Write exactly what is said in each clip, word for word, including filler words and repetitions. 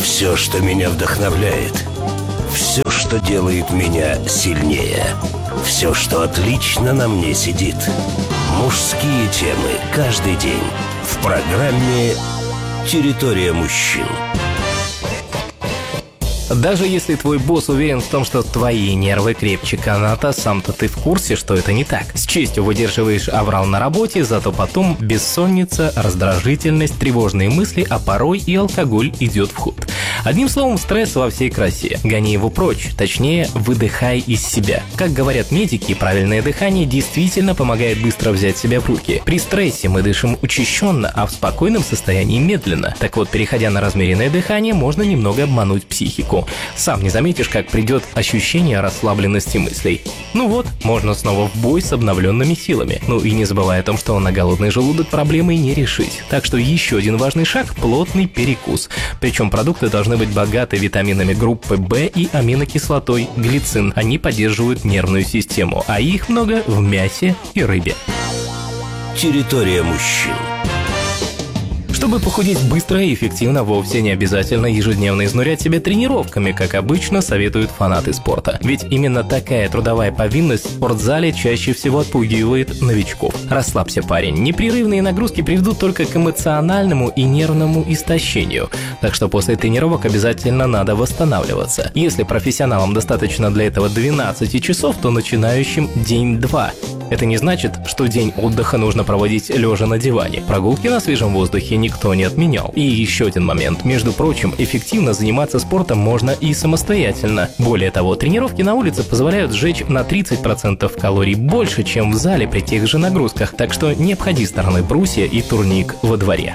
Все, что меня вдохновляет. Все, что делает меня сильнее. Все, что отлично на мне сидит. Мужские темы каждый день в программе «Территория мужчин». Даже если твой босс уверен в том, что твои нервы крепче каната, сам-то ты в курсе, что это не так. С честью выдерживаешь аврал на работе, зато потом бессонница, раздражительность, тревожные мысли, а порой и алкоголь идет в ход. Одним словом, стресс во всей красе. Гони его прочь, точнее, выдыхай из себя. Как говорят медики, правильное дыхание действительно помогает быстро взять себя в руки. При стрессе мы дышим учащенно, а в спокойном состоянии медленно. Так вот, переходя на размеренное дыхание, можно немного обмануть психику. Сам не заметишь, как придет ощущение расслабленности мыслей. Ну вот, можно снова в бой с обновленными силами. Ну и не забывай о том, что на голодный желудок проблемы не решить. Так что еще один важный шаг – плотный перекус. Причем продукты должны быть богаты витаминами группы В и аминокислотой глицин. Они поддерживают нервную систему, а их много в мясе и рыбе. Территория мужчин. Чтобы похудеть быстро и эффективно, вовсе не обязательно ежедневно изнурять себя тренировками, как обычно советуют фанаты спорта. Ведь именно такая трудовая повинность в спортзале чаще всего отпугивает новичков. Расслабься, парень. Непрерывные нагрузки приведут только к эмоциональному и нервному истощению. Так что после тренировок обязательно надо восстанавливаться. Если профессионалам достаточно для этого двенадцати часов, то начинающим день-два. Это не значит, что день отдыха нужно проводить лежа на диване. Прогулки на свежем воздухе никто не отменял. И еще один момент. Между прочим, эффективно заниматься спортом можно и самостоятельно. Более того, тренировки на улице позволяют сжечь на тридцать процентов калорий больше, чем в зале при тех же нагрузках. Так что не обходи стороной брусья и турник во дворе.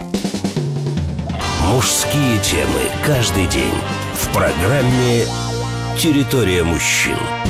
Мужские темы каждый день в программе «Территория мужчин».